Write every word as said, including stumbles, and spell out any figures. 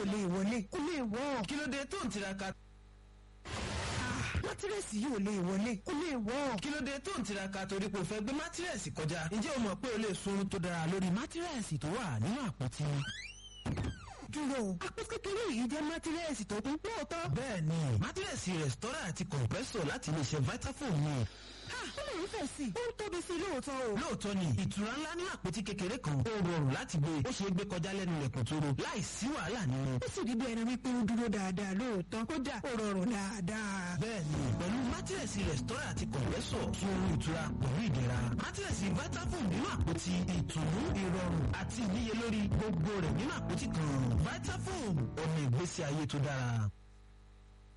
ò lè wọlé kó lè wọ́. kí ló dé tó ń tiraka. mátírẹ́sì yìí ò lè wọlé kó lè wọ́. kí ló dé tó ń tiraka torí pé o fẹ́ gbé mátírẹ́sì kọjá. ǹjẹ́ o mọ̀ pé o lè sunrun tó dára lórí mátírẹ́sì tó wà nínú àpótí. dúró àpótí kékeré yìí jẹ́ mátírẹ́sì tó kún lóòótọ́. bẹ́ẹ̀ni mátírẹ́sì rẹ̀stọ́rà àti kọ̀ǹpẹ́sọ̀ láti iléeṣẹ́ Vitafoam ni. ó lè ń fẹ̀ sí i ó ń tóbi sí i lóòótọ́ o. lóòótọ́ ni ìtura ńlá ní àpótí kékeré kan ó rọrùn láti gbé ó ṣe é gbé kọjá lẹ́nu ilẹ̀kùn tó ro láì sí wàhálà nínú. ó sì rí bí ẹni wípé ó dúró dáadáa lóòótọ́ kódà ó rọrùn dáadáa. bẹ́ẹ̀ni pẹ̀lú mátírẹ́sì rẹ̀stọ́rà àti kọ̀ǹpẹ́sọ̀ fún oorun ìtura pẹ̀lú ìdẹ̀ra. mátírẹ́sì Vitafoam nínú àpótí ìtùnú ìrọ̀rùn àti ìníyelórí gbogbo rẹ̀ nínú àpótí kan. Vitafoam ọ̀nà ìgbésí ayé tó dára.